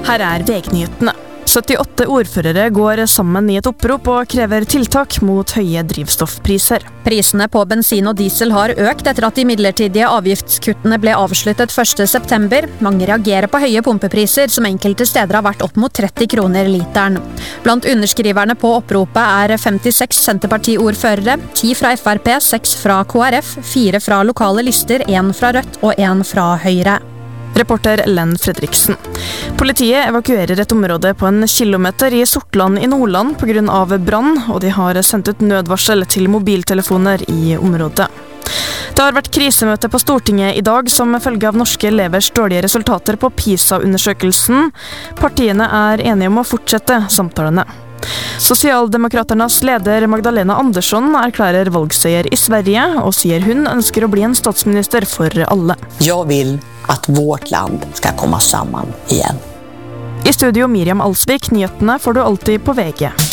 Her VG-nyhetene. 78 ordførere går sammen i et opprop og krever tiltak mot høye drivstoffpriser. Prisene på bensin og diesel har økt etter at de midlertidige avgiftskuttene ble avsluttet 1. september. Mange reagerer på høye pumpepriser, som enkelte steder har vært opp mot 30 kroner literen. Blant underskriverne på oppropet 56 Senterparti-ordførere, 10 fra FrP, 6 fra KrF, 4 fra lokale lister, 1 fra Rødt og 1 fra Høyre. Reporter Len Fredriksen. Politiet evakuerer et område på 1 kilometer i Sortland i Nordland på grunn av brann, og de har sendt ut nødvarsel til mobiltelefoner i området. Det har vært krisemøte på Stortinget i dag som følge av norske elevers dårlige resultater på PISA-undersøkelsen. Partiene enige om å fortsette samtalene. Sosialdemokraternas leder Magdalena Andersson erklærer valgseier i Sverige og sier hun ønsker å bli en statsminister for alle. Jeg vil at vårt land skal komme sammen igjen. I studio Miriam Alsvik, nyhetene får du alltid på VG.